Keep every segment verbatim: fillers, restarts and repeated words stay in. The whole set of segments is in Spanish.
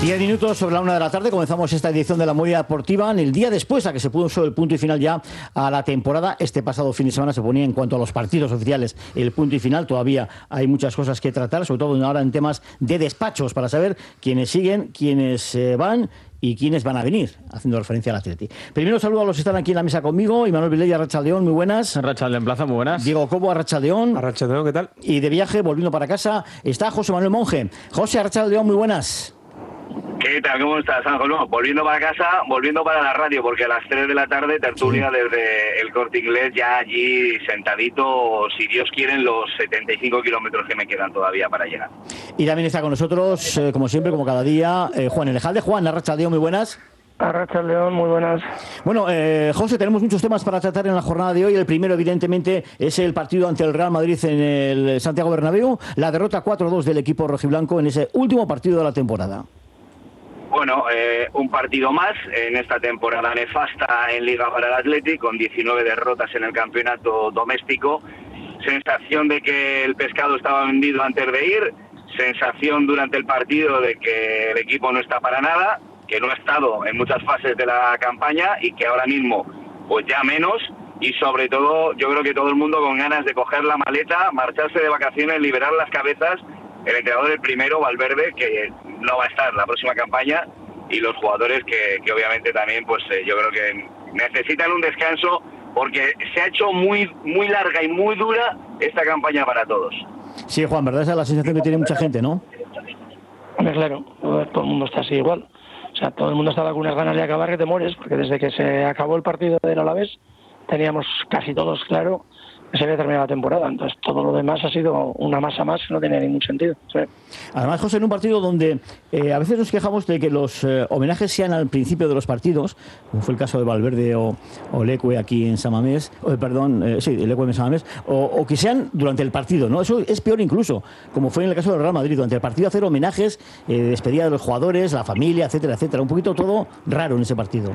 Diez minutos sobre la una de la tarde comenzamos esta edición de la Movida Deportiva. En el día después a que se puso el punto y final ya a la temporada, este pasado fin de semana se ponía en cuanto a los partidos oficiales el punto y final. Todavía hay muchas cosas que tratar, sobre todo ahora en temas de despachos, para saber quiénes siguen, quiénes eh, van y quiénes van a venir, haciendo referencia al Atleti. Primero saludo a los que están aquí en la mesa conmigo. Imanol Vilella, Arratsaldeón, muy buenas. Arratsaldeón, Plaza, muy buenas. Diego Cobo, Arratsaldeón. Arratsaldeón, ¿qué tal? Y de viaje, volviendo para casa, está José Manuel Monge. José, Arratsaldeón, muy buenas. ¿Qué tal? ¿Cómo estás, Ángel? No, volviendo para casa, volviendo para la radio, porque a las tres de la tarde, tertulia sí. Desde el Corte Inglés, ya allí sentadito, si Dios quiere, en los setenta y cinco kilómetros que me quedan todavía para llegar. Y también está con nosotros, eh, como siempre, como cada día, eh, Juan Elejalde. Juan, Arratsaldeón, muy buenas. Arratsaldeón, muy buenas. Bueno, eh, José, tenemos muchos temas para tratar en la jornada de hoy. El primero, evidentemente, es el partido ante el Real Madrid en el Santiago Bernabéu, la derrota cuatro dos del equipo rojiblanco en ese último partido de la temporada. Bueno, eh, un partido más en esta temporada nefasta en Liga para el Athletic, con diecinueve derrotas en el campeonato doméstico. Sensación de que el pescado estaba vendido antes de ir, sensación durante el partido de que el equipo no está para nada, que no ha estado en muchas fases de la campaña y que ahora mismo pues ya menos, y sobre todo yo creo que todo el mundo con ganas de coger la maleta, marcharse de vacaciones, liberar las cabezas. El entrenador, el primero, Valverde, que no va a estar la próxima campaña, y los jugadores que, que obviamente también, pues eh, yo creo que necesitan un descanso, porque se ha hecho muy muy larga y muy dura esta campaña para todos. Sí, Juan, ¿verdad? Esa es la sensación que tiene mucha gente, ¿no? Claro, todo el mundo está así igual. O sea, todo el mundo estaba con unas ganas de acabar que te mueres, porque desde que se acabó el partido del Alavés teníamos casi todos claro que se había terminado la temporada. Entonces todo lo demás ha sido una masa más que no tenía ningún sentido. Sí. Además, José, en un partido donde eh, a veces nos quejamos de que los eh, homenajes sean al principio de los partidos, como fue el caso de Valverde o, o Leque aquí en San Mamés, o, perdón, eh, sí, Leque en San Mamés, o, o que sean durante el partido, ¿no? Eso es peor incluso, como fue en el caso del Real Madrid, durante el partido hacer homenajes, eh, despedida de los jugadores, la familia, etcétera, etcétera. Un poquito todo raro en ese partido.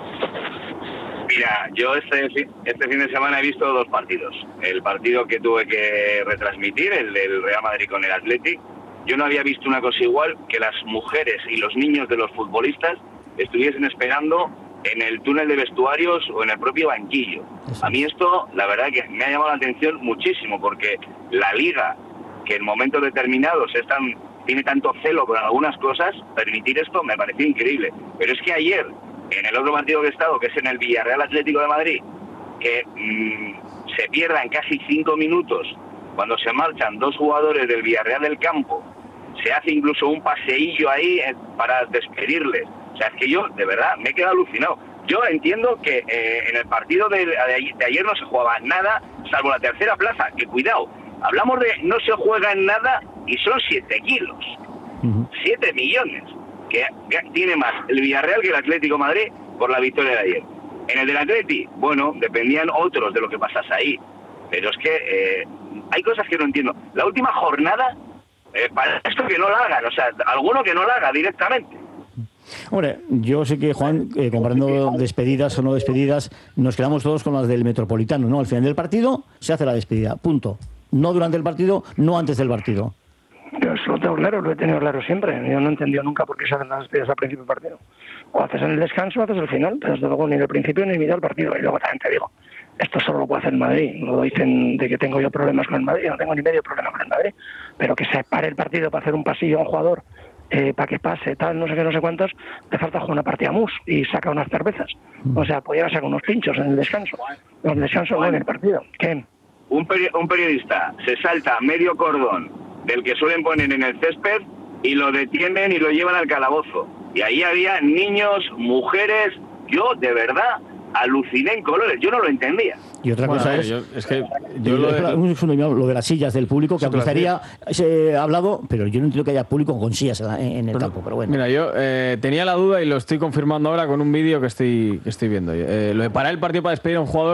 Mira, yo este, este fin de semana he visto dos partidos. El partido que tuve que retransmitir, el del Real Madrid con el Athletic. Yo no había visto una cosa igual, que las mujeres y los niños de los futbolistas estuviesen esperando en el túnel de vestuarios o en el propio banquillo. A mí esto, la verdad que me ha llamado la atención muchísimo, porque la Liga, que en momentos determinados es tan, tiene tanto celo con algunas cosas, permitir esto me pareció increíble. Pero es que ayer, en el otro partido que he estado, que es en el Villarreal Atlético de Madrid, que mmm, se pierdan casi cinco minutos cuando se marchan dos jugadores del Villarreal del campo, se hace incluso un paseillo ahí eh, para despedirles. O sea, es que yo, de verdad, me he quedado alucinado. Yo entiendo que eh, en el partido de, de ayer no se jugaba nada, salvo la tercera plaza, que cuidado, hablamos de no se juega en nada y son siete kilos, uh-huh. siete millones. Que tiene más el Villarreal que el Atlético de Madrid por la victoria de ayer. En el del Atleti, bueno, dependían otros de lo que pasase ahí, pero es que eh, hay cosas que no entiendo. La última jornada, eh, para esto que no la hagan, o sea, alguno que no la haga directamente. Hombre, yo sé que, Juan, eh, comparando despedidas o no despedidas, nos quedamos todos con las del Metropolitano, ¿no? Al final del partido se hace la despedida, punto. No durante el partido, no antes del partido. Yo eso lo tengo claro, lo he tenido claro siempre. Yo no he entendido nunca por qué se hacen las despedidas al principio del partido. O haces en el descanso o haces al final, pero desde luego ni en el principio ni en mitad del partido. Y luego también te digo, esto solo lo puede hacer el Madrid. No dicen de que tengo yo problemas con el Madrid, yo no tengo ni medio problema con el Madrid. Pero que se pare el partido para hacer un pasillo a un jugador, eh, para que pase, tal, no sé qué, no sé cuántos, te falta jugar una partida mus y saca unas cervezas. O sea, podía sacar unos pinchos en el descanso. En el descanso no en el partido. ¿Qué? Un, peri- un periodista se salta medio cordón del que suelen poner en el césped y lo detienen y lo llevan al calabozo. Y ahí había niños, mujeres, yo de verdad aluciné en colores, yo no lo entendía. Y otra bueno, cosa es, yo, es que yo lo, de, lo de las sillas del público, que aunque estaría se ha hablado, pero yo no entiendo que haya público con sillas en, en el pero, campo, pero bueno. Mira, yo eh, tenía la duda y lo estoy confirmando ahora con un vídeo que estoy, que estoy viendo. Eh, lo de parar el partido para despedir a un jugador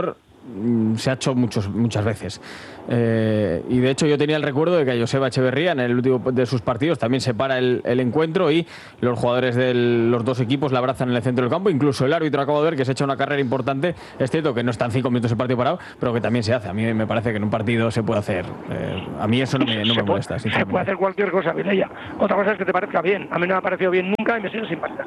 se ha hecho muchos, muchas veces. Eh, y de hecho yo tenía el recuerdo de que a Joseba Echeverría en el último de sus partidos también se para el, el encuentro y los jugadores de los dos equipos la abrazan en el centro del campo. Incluso el árbitro acabo de ver que se ha hecho una carrera importante. Es cierto que no están cinco minutos el partido parado, pero que también se hace. A mí me parece que en un partido se puede hacer. Eh, a mí eso no me, no me molesta. Se puede hacer cualquier cosa, Vilella. Otra cosa es que te parezca bien. A mí no me ha parecido bien nunca y me sigue sin parecer.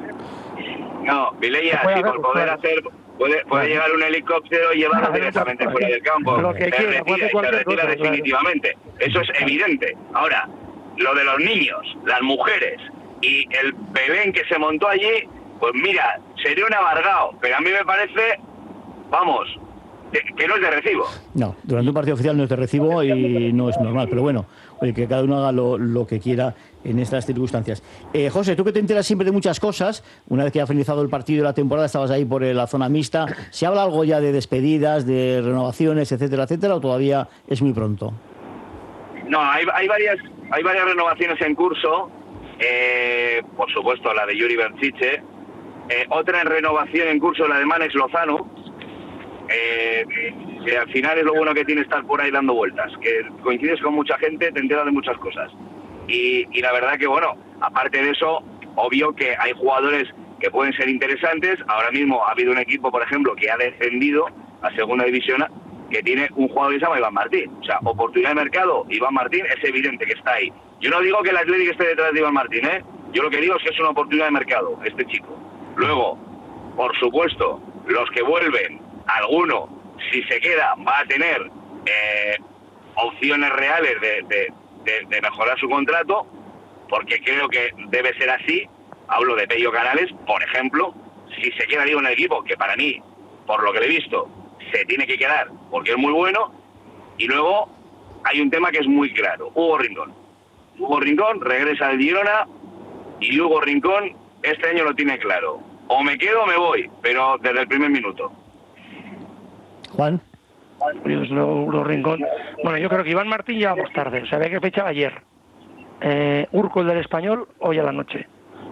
No, Vilella, si por poder hacer... Puede, puede llegar un helicóptero y llevarlo directamente fuera del campo. Lo que se quiera, retira, se retira cosa, definitivamente. Claro. Eso es evidente. Ahora, lo de los niños, las mujeres y el Belén que se montó allí, pues mira, sería un amargado. Pero a mí me parece, vamos, que, que no es de recibo. No, durante un partido oficial no es de recibo y no es normal. Pero bueno, oye, que cada uno haga lo, lo que quiera en estas circunstancias. Eh, José, tú que te enteras siempre de muchas cosas, una vez que ha finalizado el partido de la temporada, estabas ahí por la zona mixta, ¿se habla algo ya de despedidas, de renovaciones, etcétera, etcétera, o todavía es muy pronto? No, hay, hay varias hay varias renovaciones en curso, eh, por supuesto la de Yuri Berchiche, eh, otra en renovación en curso, la de Manex Lozano, eh, que al final es lo bueno que tiene estar por ahí dando vueltas, que coincides con mucha gente, te enteras de muchas cosas. Y, y la verdad que, bueno, aparte de eso, obvio que hay jugadores que pueden ser interesantes. Ahora mismo ha habido un equipo, por ejemplo, que ha descendido a segunda división, que tiene un jugador que se llama Iván Martín. O sea, oportunidad de mercado, Iván Martín es evidente que está ahí. Yo no digo que el Atlético esté detrás de Iván Martín, ¿eh? Yo lo que digo es que es una oportunidad de mercado, este chico. Luego, por supuesto, los que vuelven, alguno, si se queda, va a tener eh, opciones reales de... de De, de mejorar su contrato, porque creo que debe ser así. Hablo de Pello Canales, por ejemplo, si se queda digo en el equipo, que para mí, por lo que le he visto, se tiene que quedar porque es muy bueno. Y luego hay un tema que es muy claro, Hugo Rincón. Hugo Rincón regresa al Girona y Hugo Rincón este año lo tiene claro. O me quedo o me voy, pero desde el primer minuto. Juan. Pues lo, lo Rincón. Bueno, yo creo que Iván Martín ya vamos tarde. Sabía que fechaba ayer. Eh, Urco, el del Español, hoy a la noche.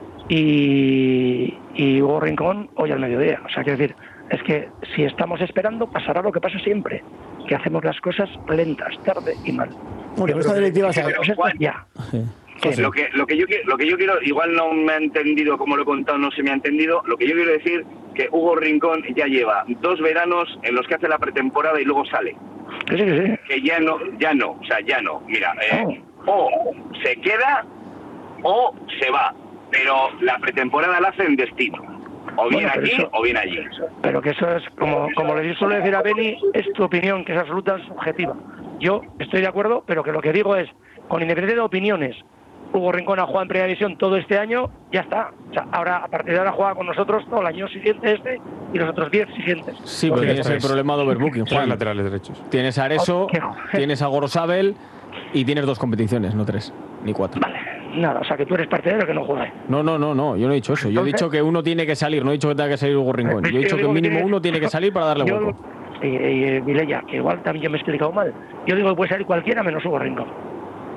Y, y Hugo Rincón, hoy al mediodía. O sea, quiero decir, es que si estamos esperando, pasará lo que pasa siempre. Que hacemos las cosas lentas, tarde y mal. Bueno, esta directiva se ya. Sí. Sí, lo que lo que yo lo que yo quiero, igual no me ha entendido como lo he contado, no se me ha entendido. Lo que yo quiero decir que Hugo Rincón ya lleva dos veranos en los que hace la pretemporada y luego sale. Sí, sí, sí. Que ya no, ya no, o sea, ya no. Mira, eh, oh. o se queda o se va, pero la pretemporada la hace en destino. O bien bueno, aquí eso, o bien allí. Pero que eso es, como, como le suelo decir a Beni, es tu opinión, que es absoluta, subjetiva. Yo estoy de acuerdo, pero que lo que digo es, con independencia de opiniones, Hugo Rincón ha jugado en Primera División todo este año, ya está. O sea, ahora, a partir de ahora, juega con nosotros todo el año siguiente este y los otros diez siguientes. Sí, pero tienes el problema de overbooking, Juan. laterales derechos. Tienes a Areso, tienes a Gorosabel y tienes dos competiciones, no tres, ni cuatro. Vale, nada, o sea, que tú eres partidario que no juegue. No, no, no, no, yo no he dicho eso. Yo he dicho que uno tiene que salir, no he dicho que tenga que salir Hugo Rincón. Yo he dicho que mínimo uno tiene que salir para darle hueco. Y, y Vilella, que igual también yo me he explicado mal. Yo digo que puede salir cualquiera menos Hugo Rincón.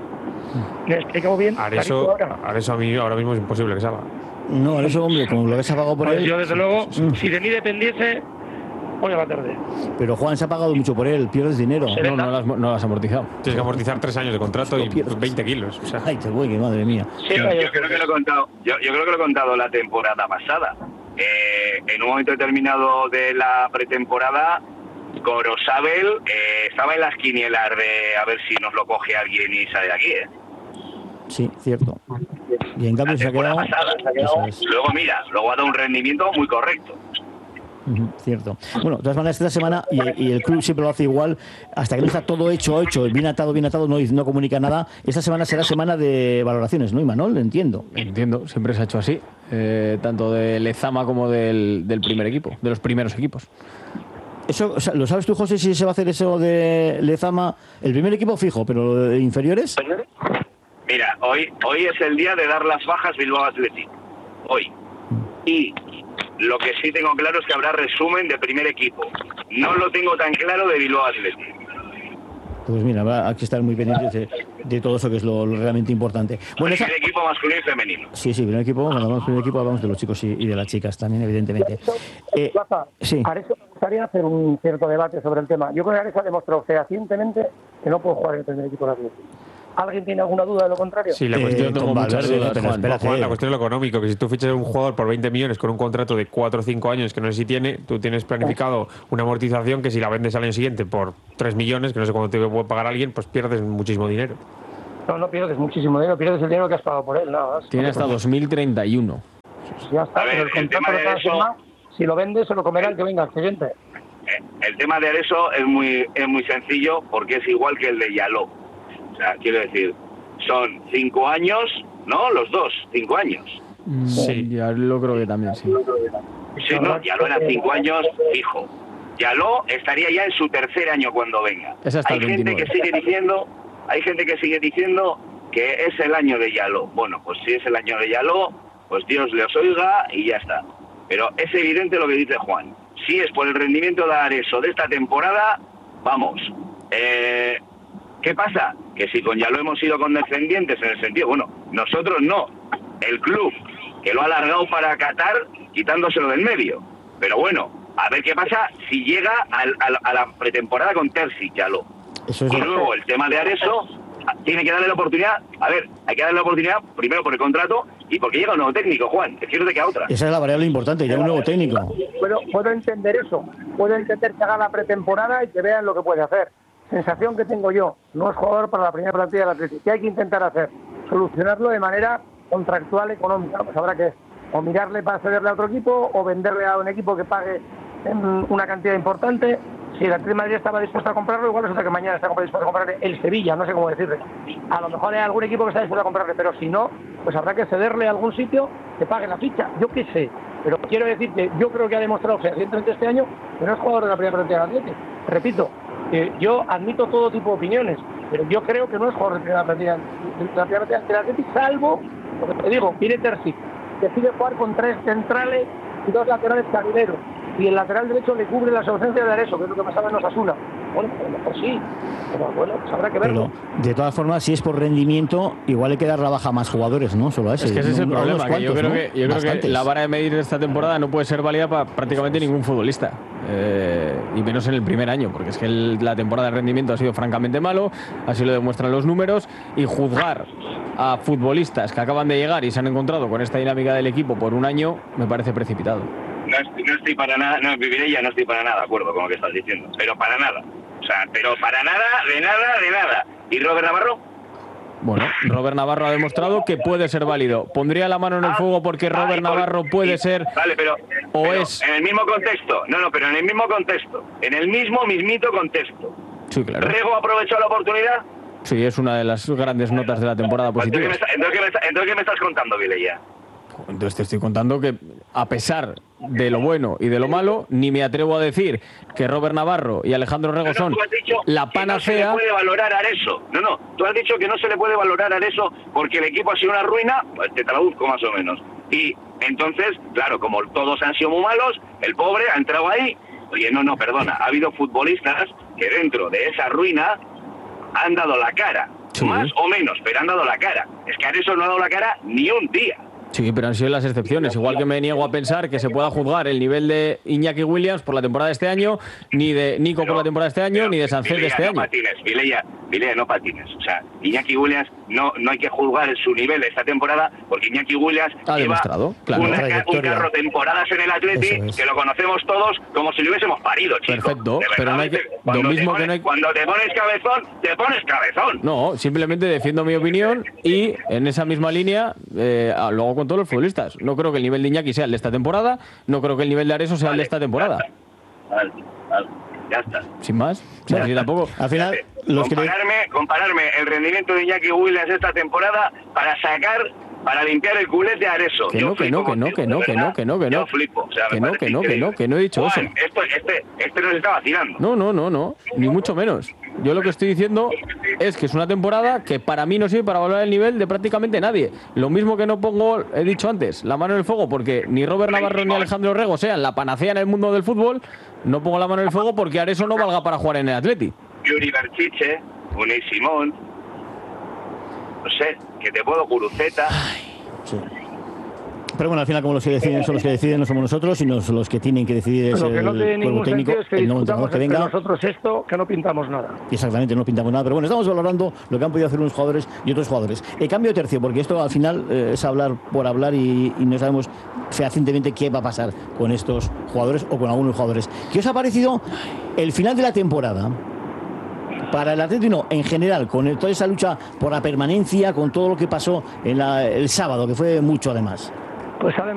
¿Me he explicado bien? Areso, Areso a mí ahora mismo es imposible que salga. No, Areso, hombre, como lo que se ha pagado por pues él. Yo, desde luego, mm. si de mí dependiese, hoy a la tarde. Pero Juan, se ha pagado mucho por él, pierdes dinero. No, no lo has, no lo has amortizado. Tienes que amortizar tres años de contrato y veinte kilos. O sea. Ay, te voy, que madre mía. Sí, yo, yo, creo que lo he contado, yo, yo creo que lo he contado la temporada pasada. Eh, en un momento determinado de la pretemporada, Gorosabel eh, estaba en las quinielas de a ver si nos lo coge alguien y sale de aquí, ¿eh? Sí, cierto. Y en cambio se ha quedado... Pasada, se ha quedado es. Luego mira, luego ha dado un rendimiento muy correcto. Uh-huh, cierto. Bueno, de todas maneras, esta semana, y, y el club siempre lo hace igual, hasta que no está todo hecho, hecho, bien atado, bien atado, no, no comunica nada, esta semana será semana de valoraciones, ¿no, Imanol? Entiendo. Entiendo, siempre se ha hecho así, eh, tanto de Lezama como del, del primer equipo, de los primeros equipos. Eso, o sea, ¿lo sabes tú, José, si se va a hacer eso de Lezama? El primer equipo fijo, pero de inferiores... Mira, hoy hoy es el día de dar las bajas Bilbao Athletic. Hoy. Y lo que sí tengo claro es que habrá resumen de primer equipo. No lo tengo tan claro de Bilbao Athletic. Pues mira, hay que estar muy pendientes de, de todo eso, que es lo, lo realmente importante. Bueno, primer esa... equipo masculino y femenino. Sí, sí, primer equipo, cuando hablamos de primer equipo hablamos de los chicos y, y de las chicas también, evidentemente. Eh, Plaza, sí. Areso, gustaría hacer un cierto debate sobre el tema. Yo creo que Areso ha demostrado fehacientemente que no puede jugar en el primer equipo de la Atlético. ¿Alguien tiene alguna duda de lo contrario? Sí, la Eh, cuestión, con Valverde, pero espérate. Juan, la cuestión es lo económico, que si tú fichas a un jugador por veinte millones con un contrato de cuatro o cinco años, que no sé si tiene, tú tienes planificado una amortización que si la vendes al año siguiente por tres millones, que no sé cuánto te puede pagar alguien, pues pierdes muchísimo dinero. No, no pierdes muchísimo dinero, pierdes el dinero que has pagado por él, nada más. Tiene hasta dos mil treinta y uno. Ya está, A ver, pero el el contrato tema lo de que has eso- firmado, si lo vendes se lo comerá el que venga al siguiente. Eh, El tema de Areso es muy, es muy sencillo porque es igual que el de Yaló. O sea, quiero decir, son cinco años, ¿no? Los dos, cinco años. Sí. Ya lo creo que también, sí. Sí, no, Yaló eran cinco años fijo. Yaló estaría ya en su tercer año cuando venga. Es hasta Hay el gente veintinueve. que sigue diciendo, hay gente que sigue diciendo que es el año de Yaló. Bueno, pues si es el año de Yaló, pues Dios les oiga y ya está. Pero es evidente lo que dice Juan. Si es por el rendimiento de Areso de esta temporada, vamos. Eh, ¿Qué pasa? Que si con Yaló hemos sido condescendientes en el sentido, bueno, nosotros no, el club, que lo ha alargado para Qatar quitándoselo del medio. Pero bueno, a ver qué pasa si llega al, al, a la pretemporada con Terzic, Yaló. Eso es Y luego el tema de Areso, tiene que darle la oportunidad, a ver, hay que darle la oportunidad primero por el contrato y porque llega un nuevo técnico, Juan, es que no te queda otra. Esa es la variable importante, ya un nuevo técnico. Puedo, puedo entender eso, puedo entender que haga la pretemporada y que vean lo que puede hacer. Sensación que tengo yo, no es jugador para la primera plantilla del Atlético. ¿Qué hay que intentar hacer? Solucionarlo de manera contractual económica. Pues habrá que o mirarle para cederle a otro equipo o venderle a un equipo que pague una cantidad importante. Si el Atlético de Madrid estaba dispuesto a comprarlo, igual resulta que mañana está dispuesto a comprarle el Sevilla, no sé cómo decirle. A lo mejor hay algún equipo que está dispuesto a comprarle, pero si no, pues habrá que cederle a algún sitio que pague la ficha. Yo qué sé, pero quiero decir que yo creo que ha demostrado fehacientemente este año que no es jugador de la primera plantilla del Atlético. Repito, eh, yo admito todo tipo de opiniones, pero yo creo que no es jugador de primera plantilla de la primera plantilla del Atlético, salvo, lo que te digo, viene Terzic, decide jugar con tres centrales y dos laterales carrileros. Y el lateral derecho le cubre las ausencias de Areso, que es lo que pasaba en Osasuna. Bueno, a lo mejor sí, pero bueno, pues habrá que verlo. Pero, de todas formas, si es por rendimiento, igual hay que dar la baja a más jugadores, ¿no? Solo a ese. Es que ese es el No, a unos problema, que yo cuantos, creo, ¿no? que, yo creo que Bastantes. la vara de medir de esta temporada no puede ser válida para prácticamente ningún futbolista. Eh, y menos en el primer año, porque es que el- la temporada de rendimiento ha sido francamente malo, así lo demuestran los números, y juzgar a futbolistas que acaban de llegar y se han encontrado con esta dinámica del equipo por un año me parece precipitado. No estoy, no estoy para nada, no, Vivirella, no estoy para nada de acuerdo con lo que estás diciendo, pero para nada. O sea, pero para nada, de nada, de nada. ¿Y Robert Navarro? Bueno, Robert Navarro ha demostrado que puede ser válido. Pondría la mano en el Ah, fuego porque vale, Robert por- Navarro puede y- ser Vale, pero, o pero es... en el mismo contexto. No, no, pero en el mismo contexto. En el mismo, mismito contexto. Sí, claro. ¿Rego aprovechó la oportunidad? Sí, es una de las grandes notas de la temporada Pues entonces, ¿qué me positivas. está- entonces, ¿qué me está- entonces, ¿qué me estás contando, Vilella? Entonces te estoy contando que, a pesar de lo bueno y de lo malo, ni me atrevo a decir que Robert Navarro y Alejandro Rego No, no, son tú has dicho la que no se panacea. le puede valorar a eso. No, no, tú has dicho que no se le puede valorar a eso porque el equipo ha sido una ruina, pues te traduzco más o menos. Y entonces, claro, como todos han sido muy malos, el pobre ha entrado ahí. Oye, no, no, perdona, ha habido futbolistas que dentro de esa ruina han dado la cara. Sí. Más o menos, pero han dado la cara. Es que Areso no ha dado la cara ni un día. Sí, pero han sido las excepciones. Igual que me niego a pensar que se pueda juzgar el nivel de Iñaki Williams por la temporada de este año, ni de Nico por la temporada de este año, Pero, ni de Sancet de Vilella, este no año. patines, Vilella, Vilella, no patines. O sea, Iñaki Williams, no, no hay que juzgar su nivel esta temporada, porque Iñaki Williams Ha lleva demostrado, claro. una- un Trayectoria. carro temporadas en el Atleti, Eso es. que lo conocemos todos como si lo hubiésemos parido, chico. Perfecto, De verdad, pero no hay que- cuando lo te mismo que pones- no hay- Cuando te pones cabezón, te pones cabezón. No, simplemente defiendo mi opinión y en esa misma línea eh, lo hago con todos los futbolistas. No creo que el nivel de Iñaki sea el de esta temporada, no creo que el nivel de Areso sea el de esta temporada. Vale, vale, ya está. Sin más. O sea, si tampoco... Al final, los que... compararme, compararme el rendimiento de Iñaki Williams esta temporada para sacar, para limpiar el culete a Areso. Que Yo no, que flipo no, que no, contigo, que no, de que verdad. no, que no, que no. Yo flipo, o sea, me Que no, parece que no, que increíble. no, que no he dicho Juan, eso. Esto, este, este nos está vacilando. No, no, no, no, ni mucho menos. Yo lo que estoy diciendo es que es una temporada que para mí no sirve para valorar el nivel de prácticamente nadie. Lo mismo que no pongo, he dicho antes, la mano en el fuego porque ni Robert Navarro ni Alejandro Rego sean la panacea en el mundo del fútbol, no pongo la mano en el fuego porque Areso no valga para jugar en el Atleti. Yuri Berchiche, Unai Simón, no sé, que te puedo Curuceta. Sí. Pero bueno, al final como los que deciden son los que deciden, no somos nosotros, sino los que tienen que decidir es Lo que el no tiene cuerpo ningún técnico, sentido es que el nuevo discutamos entrenador que entre venga. nosotros esto, que no pintamos nada. Exactamente, no pintamos nada, pero bueno, estamos valorando lo que han podido hacer unos jugadores y otros jugadores. El cambio de tercio, porque esto al final eh, es hablar por hablar y, y no sabemos fehacientemente qué va a pasar con estos jugadores o con algunos jugadores. ¿Qué os ha parecido el final de la temporada? Para el Atlético, no, en general, con el, toda esa lucha por la permanencia, con todo lo que pasó en la, el sábado, que fue mucho además. Pues además